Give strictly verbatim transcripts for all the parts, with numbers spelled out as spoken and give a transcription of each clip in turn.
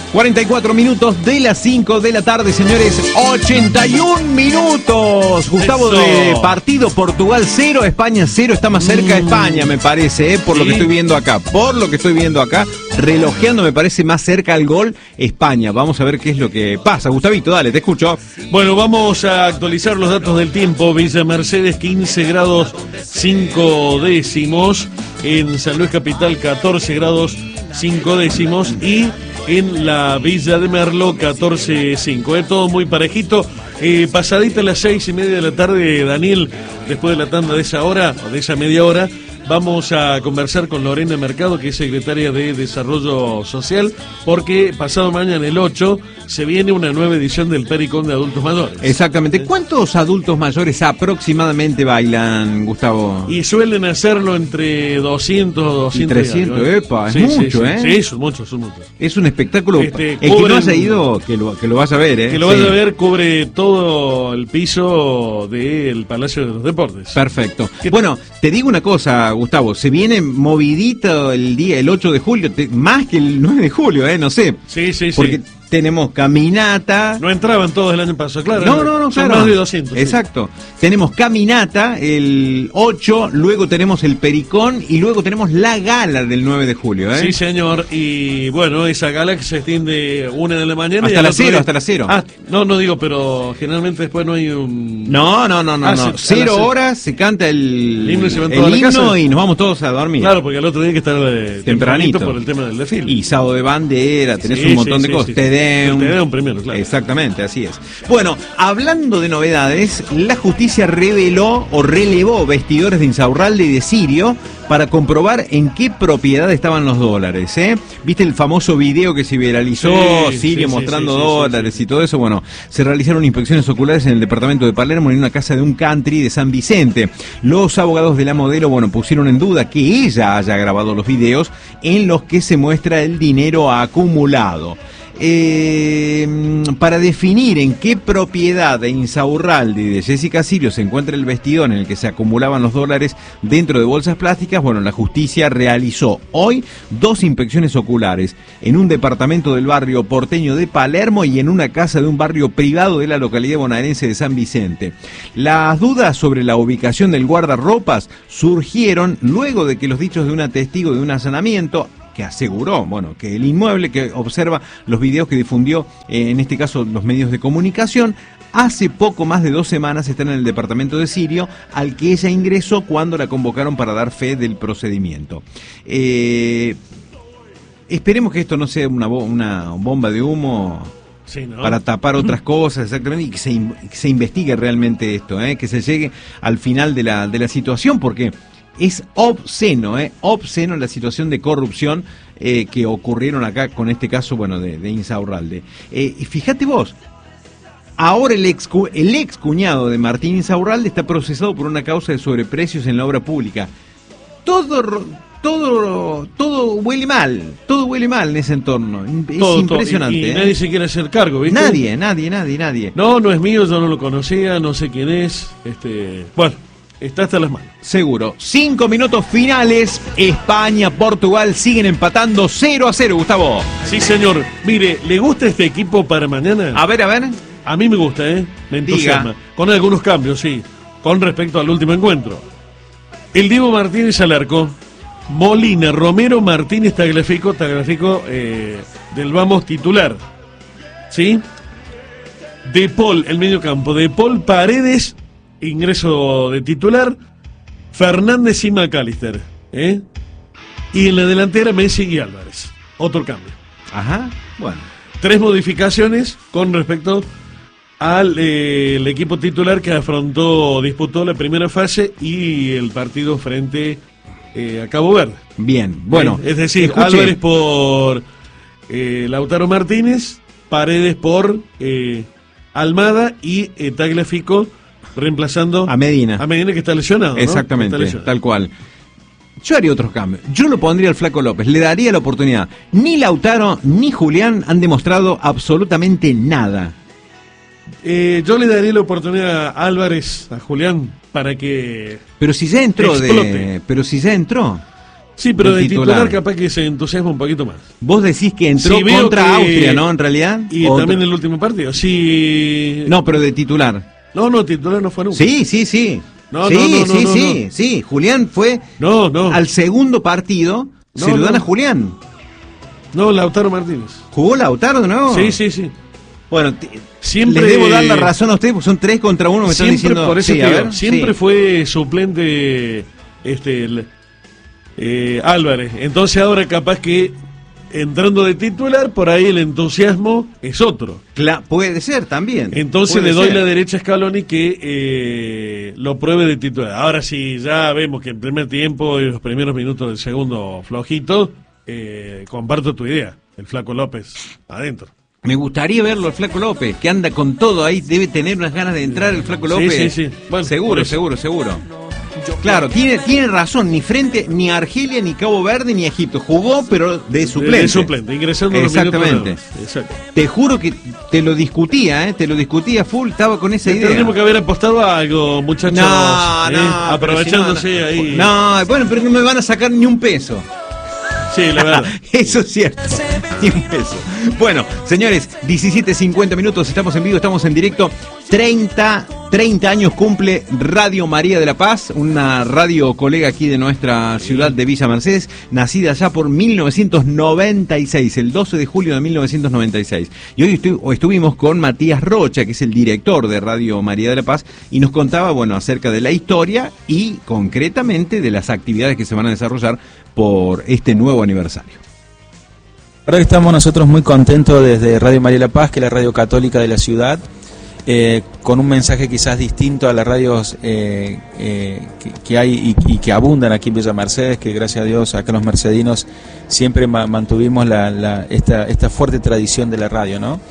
cuarenta y cuatro minutos de las cinco de la tarde, señores. ochenta y un minutos. Gustavo, Eso. de partido Portugal cero, España cero. Está más cerca de España, me parece, ¿eh? por ¿Sí? lo que estoy viendo acá. Por lo que estoy viendo acá, relojeando, me parece más cerca al gol España. Vamos a ver qué es lo que pasa. Gustavito, dale, te escucho. Bueno, vamos a actualizar los datos del tiempo. Villa Mercedes, quince grados cinco décimos. En San Luis Capital, catorce grados cinco décimos. Y en la Villa de Merlo, catorce cinco. Es todo muy parejito. Eh, pasadita a las seis y media de la tarde, Daniel, después de la tanda de esa hora, o de esa media hora, vamos a conversar con Lorena Mercado, que es secretaria de Desarrollo Social, porque pasado mañana, el ocho, se viene una nueva edición del Pericón de Adultos Mayores. Exactamente. ¿Cuántos adultos mayores aproximadamente bailan, Gustavo? Y suelen hacerlo entre doscientos o doscientos. Y trescientos, algo, ¿eh? epa, es Sí, sí, mucho, sí. ¿eh? Sí, son muchos, son muchos. Es un espectáculo. Este, el que cubren- no haya ido, que lo, que lo vaya a ver, ¿eh? Que lo Sí. vaya a ver, cubre todo el piso del Palacio de los Deportes. Perfecto. ¿Qué- Bueno, te digo una cosa, Gustavo, se viene movidito el día, el ocho de julio, te- más que el nueve de julio, ¿eh? No sé. Sí, sí, sí. Porque tenemos caminata. No entraban todos el año pasado, claro. No, no, no, son claro. más de doscientos. sí. Exacto. Tenemos caminata el ocho, luego tenemos el Pericón y luego tenemos la gala del nueve de julio, ¿eh? Sí, señor. Y bueno, esa gala que se extiende una de la mañana. y Hasta al las otro cero, día- hasta las cero. Ah, no, no digo, pero generalmente después no hay un. No, no, no, no, Ah, no. sí, a Cero las- horas se canta el, El himno y se van el todos a la himno casa. y nos vamos todos a dormir. Claro, porque al otro día hay que estar eh, Tempranito. tempranito por el tema del desfile. Y sábado de bandera, tenés Sí, un montón sí, de sí, cosas. sí. Te Deum. El Te Deum primero, claro. Exactamente, así es. Bueno, hablando de novedades, la justicia reveló o relevó vestidores de Insaurralde y de Sirio para comprobar en qué propiedad estaban los dólares, ¿eh? ¿Viste el famoso video que se viralizó, Sí, Sirio sí, sí, mostrando sí, sí, dólares sí, sí. y todo eso? Bueno, se realizaron inspecciones oculares en el departamento de Palermo, en una casa de un country de San Vicente. Los abogados de la modelo, bueno, pusieron en duda que ella haya grabado los videos en los que se muestra el dinero acumulado. Eh, para definir en qué propiedad de Insaurralde y de Jessica Sirio se encuentra el vestidor en el que se acumulaban los dólares dentro de bolsas plásticas, bueno, la justicia realizó hoy dos inspecciones oculares en un departamento del barrio porteño de Palermo y en una casa de un barrio privado de la localidad bonaerense de San Vicente. Las dudas sobre la ubicación del guardarropas surgieron luego de que los dichos de una testigo de un allanamiento que aseguró, bueno, que el inmueble que observa los videos que difundió, eh, en este caso los medios de comunicación, hace poco más de dos semanas está en el departamento de Sirio, al que ella ingresó cuando la convocaron para dar fe del procedimiento. Eh, esperemos que esto no sea una, bo- una bomba de humo Sí, ¿no? para tapar otras cosas, exactamente, y que se, in- que se investigue realmente esto, ¿eh? Que se llegue al final de la, de la situación, porque es obsceno, ¿eh? Obsceno la situación de corrupción eh, que ocurrieron acá con este caso, bueno, de, de Insaurralde. Eh, y fíjate vos, ahora el ex, cu- el ex cuñado de Martín Insaurralde está procesado por una causa de sobreprecios en la obra pública. Todo, ro- todo, todo huele mal, todo huele mal en ese entorno. Es Todo, todo. impresionante. Y, y ¿eh? nadie se quiere hacer cargo, ¿viste? Nadie, nadie, nadie, nadie. No, no es mío, yo no lo conocía, no sé quién es. Este, bueno, está hasta las manos. Seguro. Cinco minutos finales. España, Portugal siguen empatando cero a cero, Gustavo. Sí, señor. Mire, ¿le gusta este equipo para mañana? A ver, a ver. A mí me gusta, ¿eh? Me entusiasma. Diga. Con algunos cambios, sí. Con respecto al último encuentro. El Diego Martínez al arco. Molina, Romero, Martínez, Tagliafico. Tagliafico eh, del Vamos titular. ¿Sí? De Paul, el medio campo. De Paul, Paredes, ingreso de titular. Fernández y McAllister. ¿eh? Y en la delantera, Messi y Álvarez. Otro cambio. Ajá. Bueno. Tres modificaciones con respecto al eh, el equipo titular que afrontó, disputó la primera fase y el partido frente eh, a Cabo Verde. Bien. Bueno. Eh, es decir, escuche. Álvarez por eh, Lautaro Martínez, Paredes por eh, Almada y eh, Tagliafico reemplazando A Medina. a Medina que está lesionado. ¿no? Exactamente, Está lesionado. tal cual. Yo haría otros cambios. Yo lo pondría al Flaco López, le daría la oportunidad. Ni Lautaro ni Julián han demostrado absolutamente nada. Eh, yo le daría la oportunidad a Álvarez, a Julián, para que Pero si ya entró de, Explote. pero si ya entró. Sí, pero del de titular. capaz que se entusiasma un poquito más. Vos decís que entró Sí, veo contra que- Austria, ¿no? En realidad. Y Otra- también el último partido. Sí. No, pero de titular. No, no, titular no fue nunca. Sí, sí, sí. No, sí, no, no, sí, no, sí, no. sí. Julián fue No, no. al segundo partido. No, se lo dan no. a Julián. No, Lautaro Martínez. ¿Jugó Lautaro de nuevo? Sí, sí, sí. Bueno, t- Siempre- les debo dar la razón a ustedes porque son tres contra uno. Me están Siempre, diciendo. por eso Sí, te a digo, ver, siempre sí. fue suplente este el, eh, Álvarez. Entonces ahora capaz que entrando de titular, por ahí el entusiasmo es otro. Cla- puede ser también. Entonces Puede le doy ser. la derecha a Scaloni que eh, lo pruebe de titular. Ahora sí, ya vemos que en primer tiempo y los primeros minutos del segundo flojito, eh, comparto tu idea. El Flaco López adentro. Me gustaría verlo al Flaco López, que anda con todo ahí, debe tener unas ganas de entrar el Flaco Sí, López. sí, sí. Bueno, por seguro, eso. seguro, seguro. Claro, tiene, tiene razón, ni frente, ni a Argelia, ni Cabo Verde, ni a Egipto. Jugó, pero de suplente. De, de suplente, ingresando los minutos Exactamente. nuevos. Exacto. Te juro que te lo discutía, ¿eh? Te lo discutía full, estaba con esa idea. Tendríamos que haber apostado a algo, muchachos. No, ¿eh? no, aprovechándose pero si no, ahí. No, bueno, pero no me van a sacar ni un peso. Sí, la verdad. Eso es cierto. Ni un peso. Bueno, señores, diecisiete cincuenta minutos, estamos en vivo, estamos en directo. treinta, treinta años cumple Radio María de la Paz, una radio colega aquí de nuestra ciudad de Villa Mercedes, nacida ya por mil novecientos noventa y seis, el doce de julio de mil novecientos noventa y seis. Y hoy estu- estuvimos con Matías Rocha, que es el director de Radio María de la Paz, y nos contaba, bueno, acerca de la historia y concretamente de las actividades que se van a desarrollar por este nuevo aniversario. La verdad que estamos nosotros muy contentos desde Radio María de la Paz, que es la radio católica de la ciudad, eh, con un mensaje quizás distinto a las radios eh, eh, que, que hay y, y que abundan aquí en Villa Mercedes, que gracias a Dios acá los mercedinos siempre ma- mantuvimos la, la, esta, esta fuerte tradición de la radio, ¿no?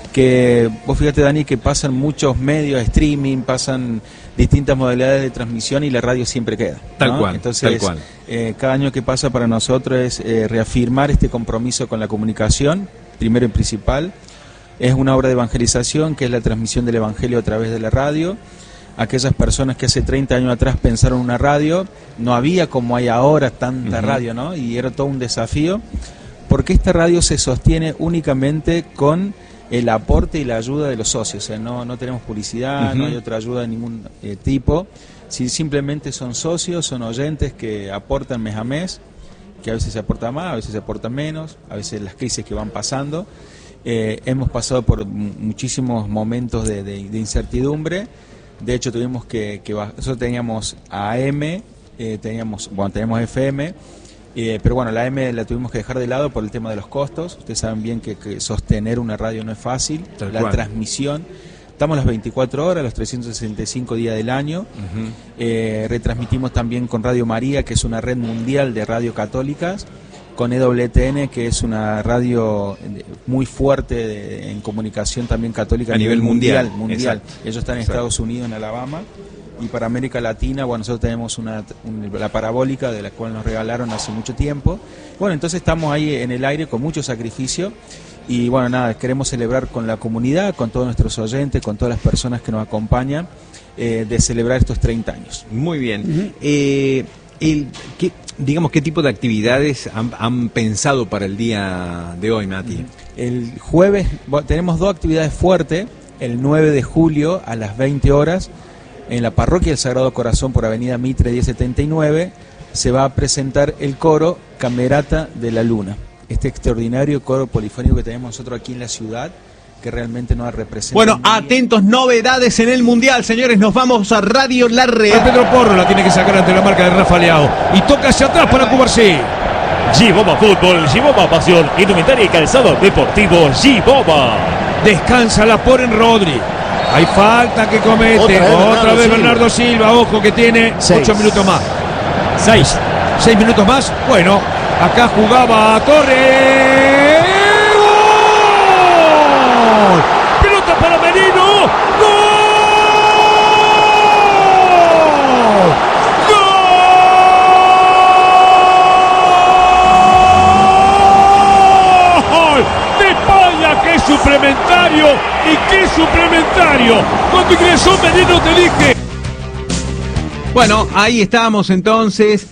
Que vos fíjate, Dani, que pasan muchos medios, streaming, pasan distintas modalidades de transmisión y la radio siempre queda, ¿no? Tal cual, Entonces, tal cual. Eh, cada año que pasa para nosotros es eh, reafirmar este compromiso con la comunicación, primero y principal. Es una obra de evangelización, que es la transmisión del evangelio a través de la radio. Aquellas personas que hace treinta años atrás pensaron una radio, no había como hay ahora tanta Ujú. radio, ¿no? Y era todo un desafío, porque esta radio se sostiene únicamente con el aporte y la ayuda de los socios. O sea, no, no tenemos publicidad, Ujú. no hay otra ayuda de ningún eh, tipo. Si simplemente son socios, son oyentes que aportan mes a mes, que a veces se aporta más, a veces se aporta menos, a veces las crisis que van pasando. Eh, hemos pasado por m- muchísimos momentos de, de- de incertidumbre. De hecho, tuvimos que, que baj- nosotros teníamos A M, eh, teníamos, bueno, teníamos F M, eh, pero bueno, la A M la tuvimos que dejar de lado por el tema de los costos. Ustedes saben bien que, que sostener una radio no es fácil, Tal la cual. transmisión. Estamos las veinticuatro horas, los trescientos sesenta y cinco días del año. Ujú. Eh, retransmitimos también con Radio María, que es una red mundial de radio católicas, con E W T N, que es una radio eh, muy fuerte de- en comunicación también católica A nivel mundial. mundial. Exacto. Ellos están en Exacto. Estados Unidos, en Alabama, y para América Latina, bueno, nosotros tenemos una, un- la parabólica, de la cual nos regalaron hace mucho tiempo. Bueno, entonces estamos ahí en el aire con mucho sacrificio. Y bueno, nada, queremos celebrar con la comunidad, con todos nuestros oyentes, con todas las personas que nos acompañan, eh, de celebrar estos treinta años. Muy bien. Eh, el, ¿qué, digamos, ¿qué tipo de actividades han, han pensado para el día de hoy, Mati? El jueves bueno, tenemos dos actividades fuertes, el nueve de julio a las veinte horas, en la parroquia del Sagrado Corazón por Avenida Mitre diez setenta y nueve, se va a presentar el coro Camerata de la Luna. Este extraordinario coro polifónico que tenemos nosotros aquí en la ciudad, que realmente nos representa. Bueno, muy bien. atentos, novedades en el Mundial, señores. Nos vamos a Radio La El Real. Pedro Porro la tiene que sacar ante la marca de Rafa Leao. Y toca hacia atrás para Cubarsí. G-Boba Fútbol, G-Boba Pasión, indumentaria y calzado deportivo G-Boba. Descansa la por en Rodri. Hay falta que comete. Otra vez Otra Bernardo vez Silva. Bernardo Silva. Ojo que tiene Seis. ocho minutos más. seis. Seis minutos más. Bueno, acá jugaba Torres. ¡Gol! Pelota para Merino. ¡Gol! ¡Gol! De España, qué suplementario y qué suplementario. Cuando ingresó Merino te dije. Bueno, ahí estamos entonces.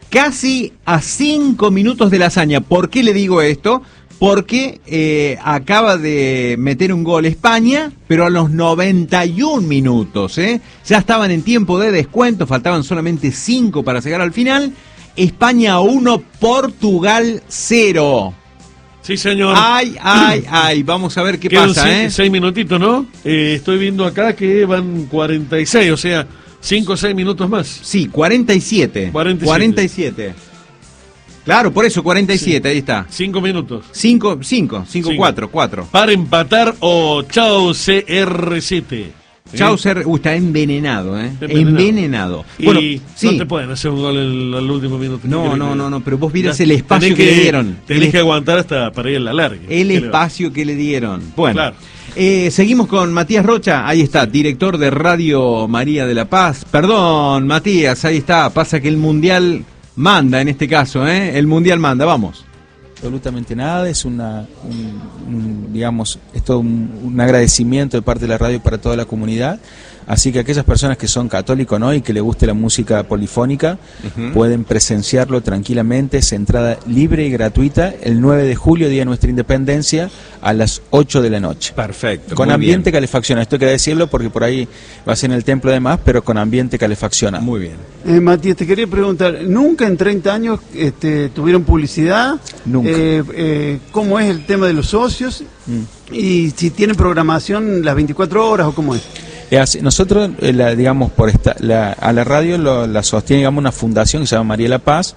casi a cinco minutos de la hazaña. ¿Por qué le digo esto? Porque eh, acaba de meter un gol España, pero a los noventa y un minutos, ¿eh? Ya estaban en tiempo de descuento, faltaban solamente cinco para llegar al final. España uno, Portugal cero. Sí, señor. Ay, ay, ay, vamos a ver qué Quedan pasa, seis, ¿eh? seis minutitos, ¿no? Eh, estoy viendo acá que van cuarenta y seis, o sea, cinco o seis minutos más. Sí, cuarenta y siete. cuarenta y siete. cuarenta y siete. Claro, por eso, cuarenta y siete, sí. Ahí está. Cinco minutos. cinco, cinco, cinco, cuatro, cuatro. Para empatar o chao C R siete. Chau, ser, uy, está envenenado, ¿eh? Envenenado. Envenenado. Y bueno, no sí. te pueden hacer un gol el- al último minuto. No, no, no, no, pero vos vieras Ya, el espacio tenés que, le dieron. Tenés el, que aguantar hasta para ir a la larga. el ¿Qué le va? espacio que le dieron. Bueno, Claro. eh, seguimos con Matías Rocha. Ahí está, director de Radio María de la Paz. Perdón, Matías, ahí está. Pasa que el Mundial manda en este caso, ¿eh? El Mundial manda, vamos. Absolutamente nada, es una, un, un, digamos, es todo un, un agradecimiento de parte de la radio para toda la comunidad. Así que aquellas personas que son católicos, ¿no?, y que les guste la música polifónica, uh-huh, pueden presenciarlo tranquilamente, es entrada libre y gratuita, el nueve de julio, día de nuestra independencia, a las ocho de la noche. Perfecto. Con muy ambiente bien. calefaccionado, esto hay que decirlo porque por ahí va a ser en el templo además, pero con ambiente calefaccionado. Muy bien. Eh, Matías, te quería preguntar, ¿nunca en treinta años este, tuvieron publicidad? Nunca. Eh, eh, ¿Cómo es el tema de los socios? Mm. ¿Y si tienen programación las veinticuatro horas o cómo es? Eh, así- Nosotros, eh, la, digamos, por esta, la, a la radio lo, la sostiene, digamos, una fundación que se llama María de la Paz,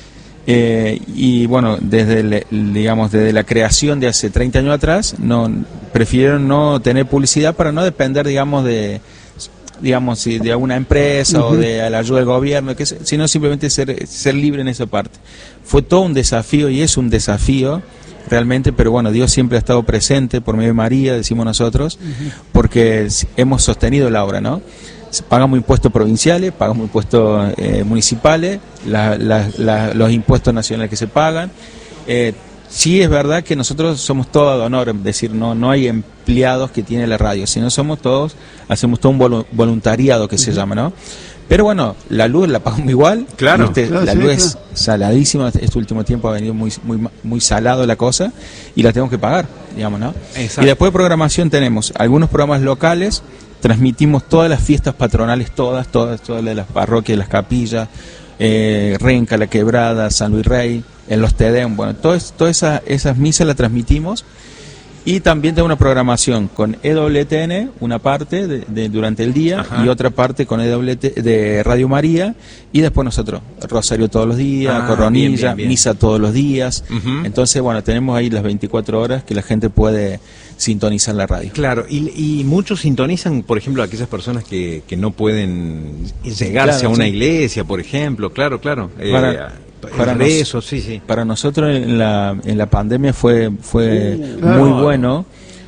eh, y bueno, desde el- digamos desde la creación de hace treinta años atrás, no prefirieron no tener publicidad para no depender, digamos, de digamos si de alguna empresa, uh-huh, o de la ayuda del gobierno, que se- sino simplemente ser ser libre en esa parte. Fue todo un desafío y es un desafío realmente, pero bueno, Dios siempre ha estado presente por medio de María, decimos nosotros, uh-huh, porque hemos sostenido la obra, ¿no? Pagamos impuestos provinciales, pagamos impuestos eh, municipales, la, la, la, los impuestos nacionales que se pagan. Eh, sí es verdad que nosotros somos todos de honor, es decir, no no hay empleados que tiene la radio, sino somos todos, hacemos todo un volu- voluntariado que uh-huh, se llama, ¿no? Pero bueno, la luz la pagamos igual. Claro. Usted, Claro, la sí, luz claro. es saladísima, este último tiempo ha venido muy muy muy salado la cosa y la tenemos que pagar, digamos, ¿no? Exacto. Y después de programación tenemos algunos programas locales, transmitimos todas las fiestas patronales, todas, todas, todas las parroquias, las capillas, eh, Renca, La Quebrada, San Luis Rey, en los Tedeum, bueno, todas todas esas, esas misas las transmitimos. Y también tengo una programación con E W T N, una parte de, de- durante el día, ajá, y otra parte con E W T de Radio María, y después nosotros, Rosario todos los días, Ah, Coronilla, bien, bien, bien. misa todos los días. Ujú. Entonces, bueno, tenemos ahí las veinticuatro horas que la gente puede sintonizar la radio. Claro, y, y muchos sintonizan, por ejemplo, a aquellas personas que, que no pueden llegarse Claro, a una sí. iglesia, por ejemplo, claro, claro. Eh, Para- para rezos, sí, sí. Para nosotros en la, en la pandemia fue fue Uh, claro. muy bueno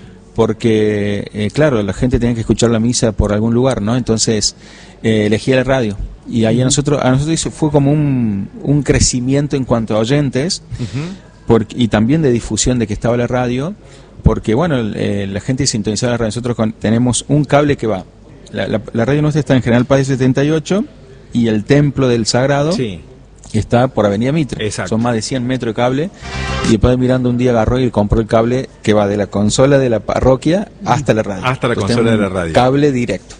porque, eh, claro, la gente tenía que escuchar la misa por algún lugar, ¿no? Entonces eh, elegía la radio y ahí a nosotros a nosotros hizo- fue como un, un crecimiento en cuanto a oyentes, Ujú. porque, y también de difusión de que estaba la radio, porque bueno, el- eh, la gente sintonizaba la radio. Nosotros con- tenemos un cable que va, la, la- la radio nuestra está en General Paz setenta y ocho y el Templo del Sagrado Sí. está por Avenida Mitre. Exacto. Son más de cien metros de cable. Y después mirando un día agarró y compró el cable que va de la consola de la parroquia hasta la radio. Hasta la Entonces, consola de tenemos la un radio. Cable directo.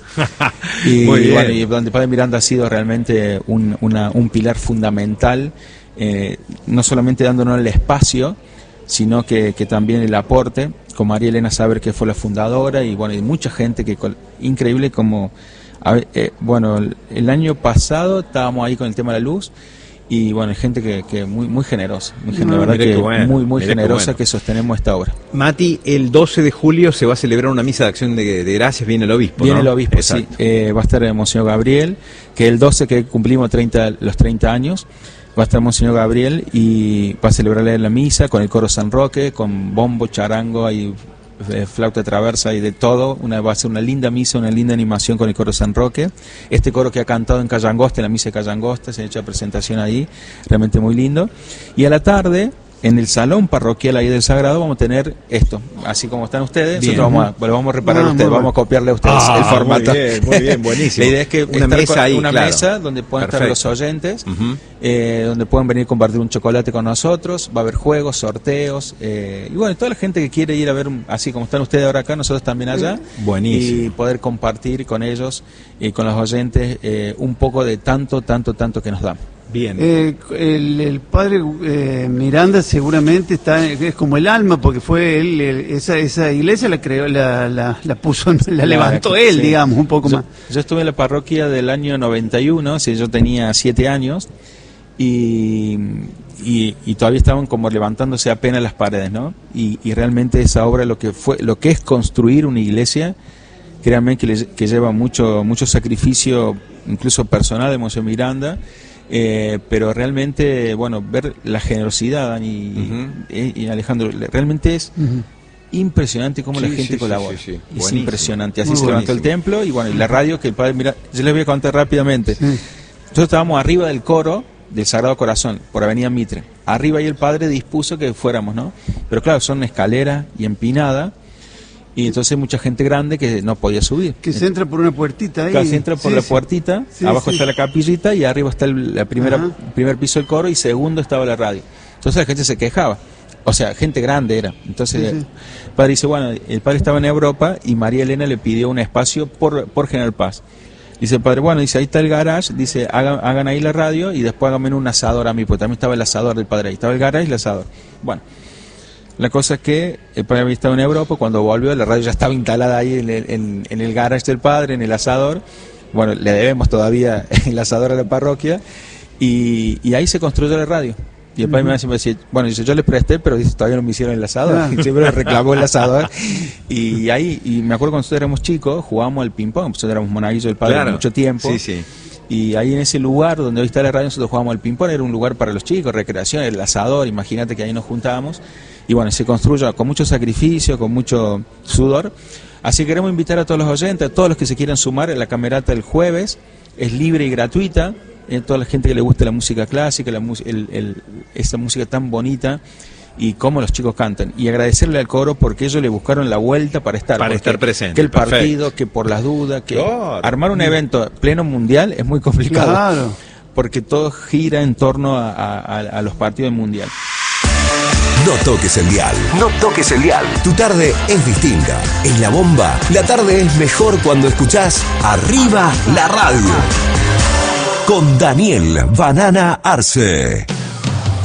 Y Muy bien. bueno, y donde Padre Miranda ha sido realmente un, una- un pilar fundamental, eh, no solamente dándonos el espacio, sino que, que también el aporte, con María Elena Saber, que fue la fundadora, y bueno, y mucha gente que col- increíble como a ver, eh, bueno, el, el año pasado estábamos ahí con el tema de la luz, y bueno, hay gente que, que muy muy generosa, muy, gen- la Ah, verdad mira que qué bueno, muy muy mira qué generosa, bueno. que sostenemos esta obra. Mati, el doce de julio se va a celebrar una misa de acción de, de gracias, viene el obispo, Viene ¿no? el obispo, Exacto. sí. Eh, va a estar el Monseñor Gabriel, que el doce que cumplimos treinta, los treinta años, va a estar Monseñor Gabriel y va a celebrarle la misa con el coro San Roque, con bombo, charango y eh, flauta traversa y de todo. Una, va a ser una linda misa, una linda animación con el coro San Roque. Este coro que ha cantado en Cayangosta, en la misa de Cayangosta, se ha hecho la presentación ahí, realmente muy lindo. Y a la tarde, en el salón parroquial ahí del Sagrado vamos a tener esto, así como están ustedes, Bien. nosotros vamos a, bueno, vamos a reparar Ah, a ustedes, muy vamos a copiarle a ustedes Ah, el formato. muy bien, muy bien, buenísimo. La idea es que Una estar mesa con- ahí, una claro. mesa donde puedan Perfecto. estar los oyentes, Ujú. eh, donde puedan venir a compartir un chocolate con nosotros, va a haber juegos, sorteos, eh, y bueno, toda la gente que quiere ir a ver, un- así como están ustedes ahora acá, nosotros también allá, Buenísimo. y poder compartir con ellos y con los oyentes eh, un poco de tanto, tanto, tanto que nos dan. Bien. Eh, el, el padre eh, Miranda seguramente está es como el alma, porque fue él, él- esa esa iglesia la creó, la, la, la puso, la levantó que- él, sí. digamos, un poco yo, más. Yo estuve en la parroquia del año noventa y uno, si yo tenía siete años, y, y, y todavía estaban como levantándose apenas las paredes, ¿no? Y, y realmente esa obra, lo que fue, lo que es construir una iglesia, créanme que, le- que lleva mucho, mucho sacrificio, incluso personal de Monseñor Miranda. Eh, pero realmente, bueno, ver la generosidad, Dani y, Ujú. y- y Alejandro, le- realmente es Ujú. impresionante cómo Sí, la gente sí, sí, colabora. sí, sí. Es Buenísimo. impresionante. Así Muy se levantó el buenísimo. templo y bueno, y la radio que el padre, mira, yo les voy a contar rápidamente. Sí. Nosotros estábamos arriba del coro del Sagrado Corazón, por Avenida Mitre. Arriba y el padre dispuso que fuéramos, ¿no? Pero claro, son escalera y empinada, y entonces mucha gente grande que no podía subir. Que se entra por una puertita ahí. Claro, se entra por Sí, la sí. puertita, Sí, abajo sí. está la capillita y arriba está el la primera, Ajá. primer piso del coro y segundo estaba la radio. Entonces la gente se quejaba. O sea, gente grande era. Entonces Sí, sí. el padre dice, bueno, el padre estaba en Europa y María Elena le pidió un espacio por, por General Paz. Dice el padre, bueno, dice, ahí está el garage, dice, hagan, hagan ahí la radio y después háganme un asador a mí, porque también estaba el asador del padre ahí. Estaba el garage y el asador. Bueno. La cosa es que el padre había estado en Europa, cuando volvió la radio ya estaba instalada ahí en el, en, en el garage del padre, en el asador. Bueno, le debemos todavía el asador a la parroquia y, y ahí se construyó la radio. Y el padre me siempre decía, bueno, dice, yo le presté, pero dice, todavía no me hicieron el asador. Ah. Y siempre reclamó el asador. Y ahí, y me acuerdo cuando nosotros éramos chicos, jugábamos al ping-pong, nosotros éramos monaguillos del padre Claro. mucho tiempo. Sí, sí. Y ahí en ese lugar donde hoy está la radio, nosotros jugábamos al ping-pong, era un lugar para los chicos, recreación, el asador, imagínate que ahí nos juntábamos. Y bueno, se construyó con mucho sacrificio, con mucho sudor. Así que queremos invitar a todos los oyentes, a todos los que se quieran sumar a la camerata el jueves, es libre y gratuita. A toda la gente que le guste la música clásica, la mus- el, el- esta música tan bonita y cómo los chicos cantan. Y agradecerle al coro porque ellos le buscaron la vuelta para estar. Para porque estar presente, Que el perfecto. partido, que por las dudas, que Claro. armar un evento pleno mundial es muy complicado. Claro. Porque todo gira en torno a, a- a- a los partidos del mundial. No toques el dial. No toques el dial. Tu tarde es distinta. En La Bomba, la tarde es mejor cuando escuchás Arriba la Radio. Con Daniel Banana Arce.